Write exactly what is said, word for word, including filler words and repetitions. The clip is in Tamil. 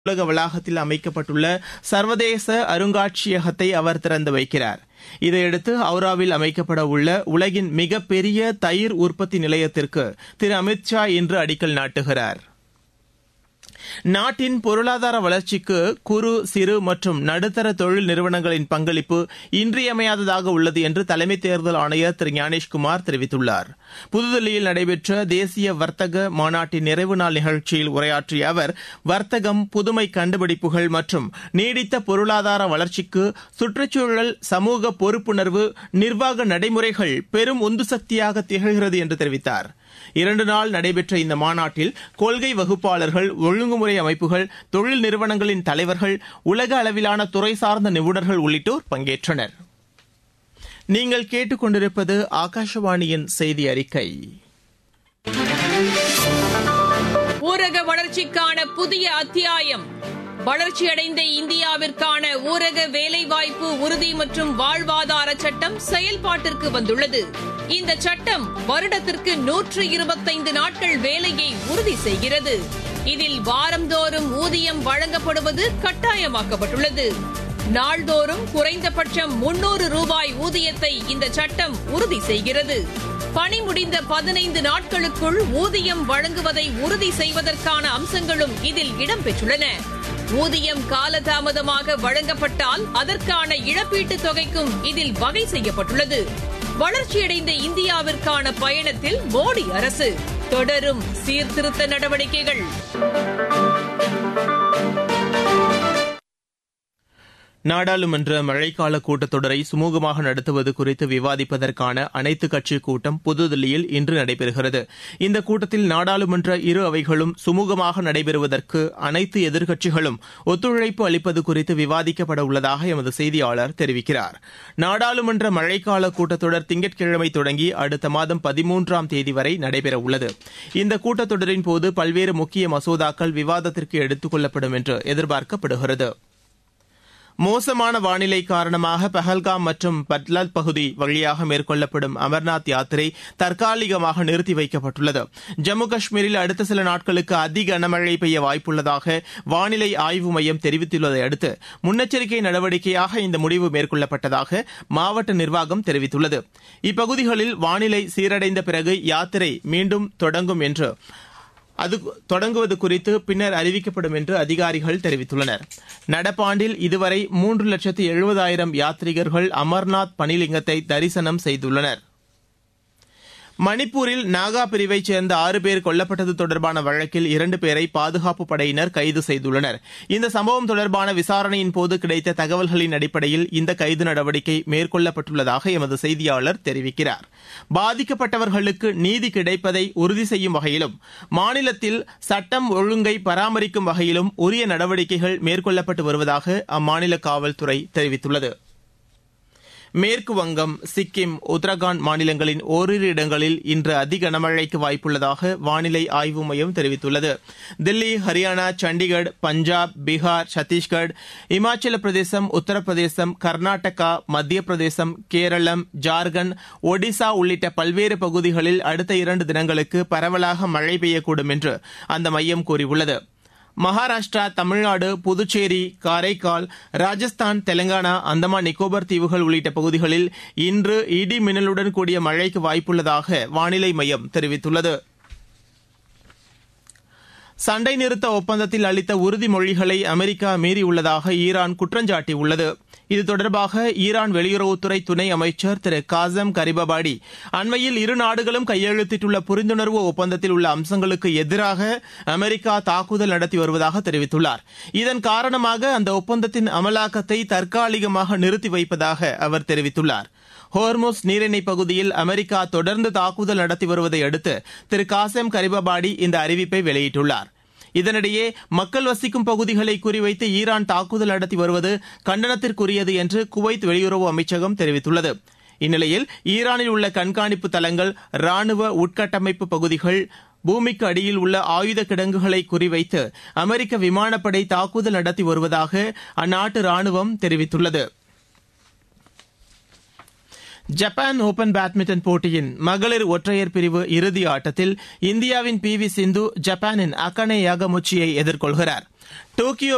உலக வளாகத்தில் அமைக்கப்பட்டுள்ள சர்வதேச அருங்காட்சியகத்தை அவர் திறந்து வைக்கிறார். இதையடுத்து ஹவுராவில் அமைக்கப்பட உள்ள உலகின் மிகப்பெரிய தயிர் உற்பத்தி நிலையத்திற்கு திரு அமித் ஷா இன்று அடிக்கல் நாட்டுகிறார். நாட்டின் பொருளாதார வளர்ச்சிக்கு குறு சிறு மற்றும் நடுத்தர தொழில் நிறுவனங்களின் பங்களிப்பு இன்றியமையாததாக உள்ளது என்று தலைமை தேர்தல் ஆணையர் திரு ஞானேஷ்குமார் தெரிவித்துள்ளார். புதுதில்லியில் நடைபெற்ற தேசிய வர்த்தக மாநாட்டின் நிறைவு நாள் நிகழ்ச்சியில் உரையாற்றிய அவர், வர்த்தகம், புதுமை கண்டுபிடிப்புகள் மற்றும் நீடித்த பொருளாதார வளர்ச்சிக்கு சுற்றுச்சூழல், சமூக பொறுப்புணர்வு, நிர்வாக நடைமுறைகள் பெரும் உந்து சக்தியாக திகழ்கிறது என்று தெரிவித்தார். இரண்டு நாள் நடைபெற்ற இந்த மாநாட்டில் கொள்கை வகுப்பாளர்கள், ஒழுங்குமுறை அமைப்புகள், தொழில் நிறுவனங்களின் தலைவர்கள், உலக அளவிலான துறை சார்ந்த நிபுணர்கள் உள்ளிட்டோர் பங்கேற்றனர். நீங்கள் கேட்டுக் கொண்டிருப்பது ஆகாஷவாணியின் செய்தி அறிக்கை. ஊரக வளர்ச்சிக்கான புதிய அத்தியாயம். வளர்ச்சியடைந்த இந்தியாவிற்கான ஊரக வேலைவாய்ப்பு உறுதி மற்றும் வாழ்வாதார சட்டம் செயல்பாட்டிற்கு வந்துள்ளது. இந்த சட்டம் வருடத்திற்கு நூற்று இருபத்தைந்து நாட்கள் வேலையை உறுதி செய்கிறது. இதில் வாரந்தோறும் ஊதியம் வழங்கப்படுவது கட்டாயமாக்கப்பட்டுள்ளது. நாள்தோறும் குறைந்தபட்சம் முன்னூறு ரூபாய் ஊதியத்தை இந்த சட்டம் உறுதி செய்கிறது. பணி முடிந்த பதினைந்து நாட்களுக்குள் ஊதியம் வழங்குவதை உறுதி செய்வதற்கான அம்சங்களும் இதில் இடம்பெற்றுள்ளன. ஊதியம் காலதாமதமாக வழங்கப்பட்டால் அதற்கான இழப்பீட்டுத் தொகைக்கும் இதில் வகை செய்யப்பட்டுள்ளது. வளர்ச்சியடைந்த இந்தியாவிற்கான பயணத்தில் மோடி அரசு தொடரும் சீர்திருத்த நடவடிக்கைகள். நாடாளுமன்ற மழைக்கால கூட்டத்தொடரை சுமூகமாக நடத்துவது குறித்து விவாதிப்பதற்கான அனைத்துக் கட்சி கூட்டம் புதுதில்லியில் இன்று நடைபெறுகிறது. இந்த கூட்டத்தில் நாடாளுமன்ற இரு அவைகளும் சுமூகமாக நடைபெறுவதற்கு அனைத்து எதிர்க்கட்சிகளும் ஒத்துழைப்பு அளிப்பது குறித்து விவாதிக்கப்பட உள்ளதாக எமது செய்தியாளர் தெரிவிக்கிறார். நாடாளுமன்ற மழைக்கால கூட்டத்தொடர் திங்கட்கிழமை தொடங்கி அடுத்த மாதம் பதிமூன்றாம் தேதி வரை நடைபெறவுள்ளது. இந்த கூட்டத்தொடரின் போது பல்வேறு முக்கிய மசோதாக்கள் விவாதத்திற்கு எடுத்துக் கொள்ளப்படும் என்று எதிர்பார்க்கப்படுகிறது. மோசமான வானிலை காரணமாக பஹல்காம் மற்றும் பட்லால் பகுதி வழியாக மேற்கொள்ளப்படும் அமர்நாத் யாத்திரை தற்காலிகமாக நிறுத்தி வைக்கப்பட்டுள்ளது. ஜம்மு காஷ்மீரில் அடுத்த சில நாட்களுக்கு அதி கனமழை பெய்ய வாய்ப்புள்ளதாக வானிலை ஆய்வு மையம் தெரிவித்துள்ளதை அடுத்து முன்னெச்சரிக்கை நடவடிக்கையாக இந்த முடிவு மேற்கொள்ளப்பட்டதாக மாவட்ட நிர்வாகம் தெரிவித்துள்ளது. இப்பகுதிகளில் வானிலை சீரடைந்த பிறகு யாத்திரை மீண்டும் தொடங்கும் என்று அது தொடங்குவது குறித்து பின்னர் அறிவிக்கப்படும் என்று அதிகாரிகள் தெரிவித்துள்ளனர். நடப்பாண்டில் இதுவரை மூன்று லட்சத்து எழுபதாயிரம் யாத்ரீகர்கள் அமர்நாத் பனிலிங்கத்தை தரிசனம் செய்துள்ளனர். மணிப்பூரில் நாகா பிரிவைச் சேர்ந்த ஆறு பேர் கொல்லப்பட்டது தொடர்பான வழக்கில் இரண்டு பேரை பாதுகாப்பு படையினர் கைது செய்துள்ளனர். இந்த சம்பவம் தொடர்பான விசாரணையின் போது கிடைத்த தகவல்களின் அடிப்படையில் இந்த கைது நடவடிக்கை மேற்கொள்ளப்பட்டுள்ளதாக எமது செய்தியாளர் தெரிவிக்கிறார். பாதிக்கப்பட்டவர்களுக்கு நீதி கிடைப்பதை உறுதி செய்யும் வகையிலும் மாநிலத்தில் சட்டம் ஒழுங்கை பராமரிக்கும் வகையிலும் உரிய நடவடிக்கைகள் மேற்கொள்ளப்பட்டு வருவதாக அம்மாநில காவல்துறை தெரிவித்துள்ளது. மேற்கு வங்கம், சிக்கிம், உத்தரகாண்ட் மாநிலங்களின் ஓரிரு இடங்களில் இன்று அதி கனமழைக்கு வாய்ப்புள்ளதாக வானிலை ஆய்வு மையம் தெரிவித்துள்ளது. தில்லி, ஹரியானா, சண்டிகர், பஞ்சாப், பீகார், சத்தீஸ்கர், இமாச்சல பிரதேசம், உத்தரப்பிரதேசம், கர்நாடகா, மத்திய பிரதேசம், கேரளம், ஜார்க்கண்ட், ஒடிசா உள்ளிட்ட பல்வேறு பகுதிகளில் அடுத்த இரண்டு தினங்களுக்கு பரவலாக மழை பெய்யக்கூடும் என்று அந்த மையம் கூறியுள்ளது. மகாராஷ்டிரா, தமிழ்நாடு, புதுச்சேரி, காரைக்கால், ராஜஸ்தான், தெலங்கானா, அந்தமான் நிக்கோபார் தீவுகள் உள்ளிட்ட பகுதிகளில் இன்று இடி மின்னலுடன் கூடிய மழைக்கு வாய்ப்புள்ளதாக வானிலை மையம் தெரிவித்துள்ளது. சண்டை நிறுத்த ஒப்பந்தத்தில் அளித்த உறுதிமொழிகளை அமெரிக்கா மீறியுள்ளதாக ஈரான் குற்றஞ்சாட்டியுள்ளது. இது தொடர்பாக ஈரான் வெளியுறவுத்துறை துணை அமைச்சர் திரு காசம் கரிபபாடி அண்மையில் இரு நாடுகளும் கையெழுத்திட்டுள்ள புரிந்துணர்வு ஒப்பந்தத்தில் உள்ள அம்சங்களுக்கு எதிராக அமெரிக்கா தாக்குதல் நடத்தி வருவதாக தெரிவித்துள்ளார். இதன் காரணமாக அந்த ஒப்பந்தத்தின் அமலாக்கத்தை தற்காலிகமாக நிறுத்தி வைப்பதாக அவர் தெரிவித்துள்ளார். ஹோர்முஸ் நீரிணை பகுதியில் அமெரிக்கா தொடர்ந்து தாக்குதல் நடத்தி வருவதை அடுத்து திரு காசம் கரிபபாடி இந்த அறிவிப்பை வெளியிட்டுள்ளார். இதனிடையே மக்கள் வசிக்கும் பகுதிகளை குறிவைத்து ஈரான் தாக்குதல் நடத்தி வருவது கண்டனத்திற்குரியது என்று குவைத் வெளியுறவு அமைச்சகம் தெரிவித்துள்ளது. இந்நிலையில் ஈரானில் உள்ள கண்காணிப்பு தளங்கள், ராணுவ உட்கட்டமைப்பு பகுதிகள், பூமிக்கு அடியில் உள்ள ஆயுத கிடங்குகளை குறிவைத்து அமெரிக்க விமானப்படை தாக்குதல் நடத்தி வருவதாக அந்நாட்டு ராணுவம் தெரிவித்துள்ளது. ஜப்பான் ஓபன் பேட்மிண்டன் போட்டியின் மகளிர் ஒற்றையர் பிரிவு இறுதி ஆட்டத்தில் இந்தியாவின் பி வி சிந்து ஜப்பானின் அகானே யாகமுச்சியை எதிர்கொள்கிறார். டோக்கியோ